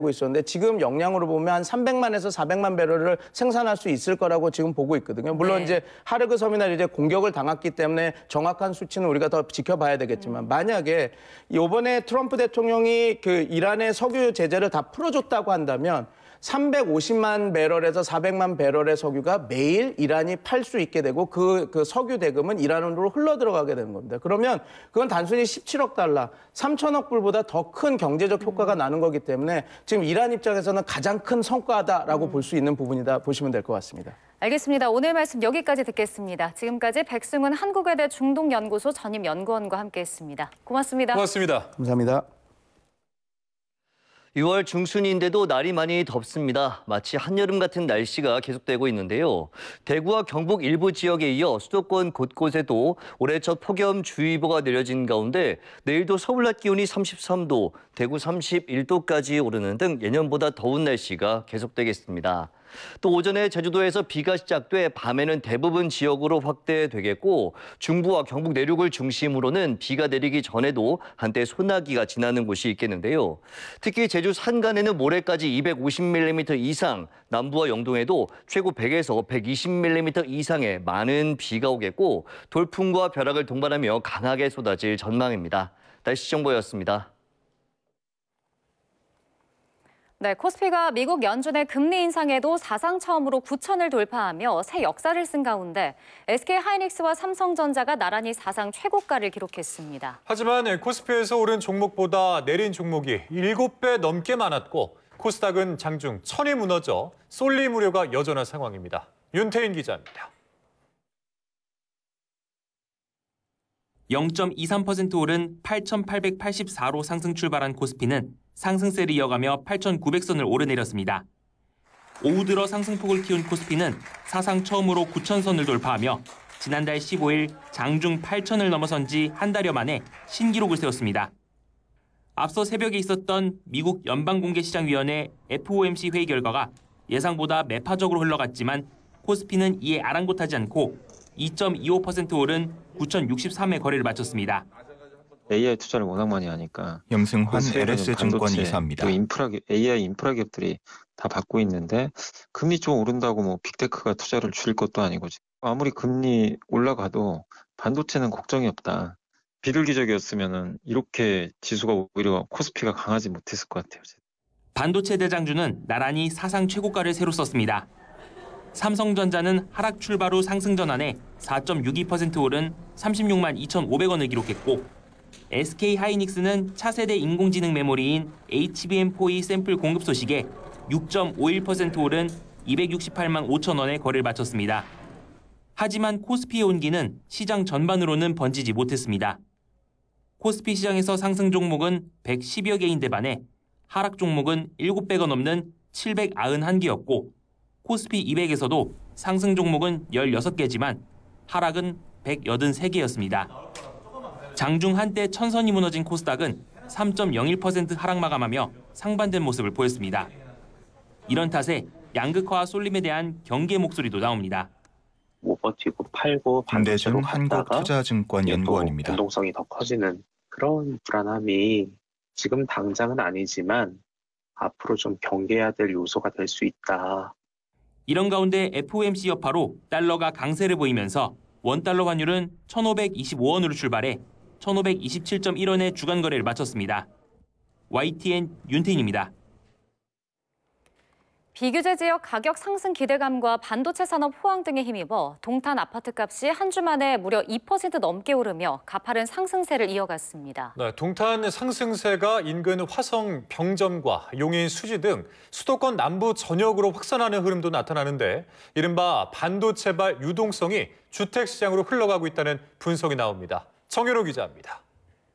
있었는데 지금 역량으로 보면 한 300만에서 400만 배럴을 생산할 수 있을 거라고 지금 보고 있거든요. 물론 이제 하르그 섬이나 이제 공격을 당했기 때문에 정확한 수치는 우리가 더 지켜봐야 되겠지만 만약에 이번에 트럼프 대통령이 그 이란의 석유 제재를 다 풀어줬다고 한다면 350만 배럴에서 400만 배럴의 석유가 매일 이란이 팔 수 있게 되고 그 석유 대금은 이란으로 흘러 들어가게 되는 겁니다. 그러면 그건 단순히 17억 달러, 3천억 불보다 더 큰 경제적 효과가 나는 거기 때문에 지금 이란 입장에서는 가장 큰 성과다라고 볼 수 있는 부분이다 보시면 될 것 같습니다. 알겠습니다. 오늘 말씀 여기까지 듣겠습니다. 지금까지 백승훈 한국외대 중동연구소 전임연구원과 함께했습니다. 고맙습니다. 고맙습니다. 감사합니다. 6월 중순인데도 날이 많이 덥습니다. 마치 한여름 같은 날씨가 계속되고 있는데요. 대구와 경북 일부 지역에 이어 수도권 곳곳에도 올해 첫 폭염주의보가 내려진 가운데 내일도 서울 낮 기온이 33도, 대구 31도까지 오르는 등 예년보다 더운 날씨가 계속되겠습니다. 또 오전에 제주도에서 비가 시작돼 밤에는 대부분 지역으로 확대되겠고 중부와 경북 내륙을 중심으로는 비가 내리기 전에도 한때 소나기가 지나는 곳이 있겠는데요. 특히 제주 산간에는 모레까지 250mm 이상, 남부와 영동에도 최고 100에서 120mm 이상의 많은 비가 오겠고 돌풍과 벼락을 동반하며 강하게 쏟아질 전망입니다. 날씨 정보였습니다. 네, 코스피가 미국 연준의 금리 인상에도 사상 처음으로 9천을 돌파하며 새 역사를 쓴 가운데 SK하이닉스와 삼성전자가 나란히 사상 최고가를 기록했습니다. 하지만 코스피에서 오른 종목보다 내린 종목이 7배 넘게 많았고 코스닥은 장중 천이 무너져 쏠림 우려가 여전한 상황입니다. 윤태인 기자입니다. 0.23% 오른 8,884로 상승 출발한 코스피는 상승세를 이어가며 8,900선을 오르내렸습니다. 오후 들어 상승폭을 키운 코스피는 사상 처음으로 9,000선을 돌파하며 지난달 15일 장중 8,000을 넘어선 지 한 달여 만에 신기록을 세웠습니다. 앞서 새벽에 있었던 미국 연방공개시장위원회 FOMC 회의 결과가 예상보다 매파적으로 흘러갔지만 코스피는 이에 아랑곳하지 않고 2.25% 오른 9,063의 거래를 마쳤습니다. AI 투자를 워낙 많이 하니까 염승환 LS증권 이사입니다. AI 인프라 기업들이 다 받고 있는데 금리 좀 오른다고 뭐 빅테크가 투자를 줄일 것도 아니고 아무리 금리 올라가도 반도체는 걱정이 없다. 비둘기적이었으면은 이렇게 지수가 오히려 코스피가 강하지 못했을 것 같아요. 반도체 대장주는 나란히 사상 최고가를 새로 썼습니다. 삼성전자는 하락 출발 후 상승 전환에 4.62% 오른 36만 2,500원을 기록했고 SK하이닉스는 차세대 인공지능 메모리인 HBM4E 샘플 공급 소식에 6.51% 오른 268만 5천 원의 거래를 마쳤습니다. 하지만 코스피의 온기는 시장 전반으로는 번지지 못했습니다. 코스피 시장에서 상승 종목은 110여 개인데 반해 하락 종목은 7배가 넘는 791개였고 코스피 200에서도 상승 종목은 16개지만 하락은 183개였습니다. 장중 한때 천선이 무너진 코스닥은 3.01% 하락 마감하며 상반된 모습을 보였습니다. 이런 탓에 양극화와 쏠림에 대한 경계 목소리도 나옵니다. 못 버티고 팔고 김대중 한국투자증권 연구원입니다. 변동성이 더 커지는 그런 불안함이 지금 당장은 아니지만 앞으로 좀 경계해야 될 요소가 될 수 있다. 이런 가운데 FOMC 여파로 달러가 강세를 보이면서 원달러 환율은 1,525원으로 출발해 1,527.1원의 주간 거래를 마쳤습니다. YTN 윤태인입니다. 비규제 지역 가격 상승 기대감과 반도체 산업 호황 등에 힘입어 동탄 아파트값이 한 주 만에 무려 2% 넘게 오르며 가파른 상승세를 이어갔습니다. 네, 동탄 상승세가 인근 화성 병점과 용인 수지 등 수도권 남부 전역으로 확산하는 흐름도 나타나는데 이른바 반도체발 유동성이 주택시장으로 흘러가고 있다는 분석이 나옵니다. 정현호 기자입니다.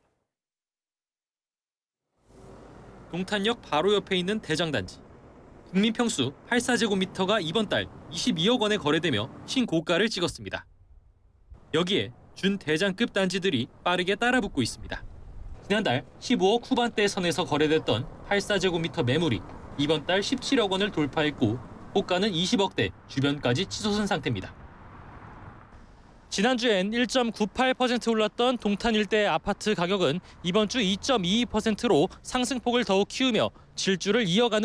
동탄역 바로 옆에 있는 대장단지. 국민평수 84제곱미터가 이번 달 22억 원에 거래되며 신고가를 찍었습니다. 여기에 준대장급 단지들이 빠르게 따라붙고 있습니다. 지난달 15억 후반대 선에서 거래됐던 84제곱미터 매물이 이번 달 17억 원을 돌파했고 호가는 20억대 주변까지 치솟은 상태입니다. 지난주엔 1.98% 올랐던 동탄 일대 아파트 가격은 이번 주 2.22%로 상승폭을 더욱 키우며 질주를 이어가는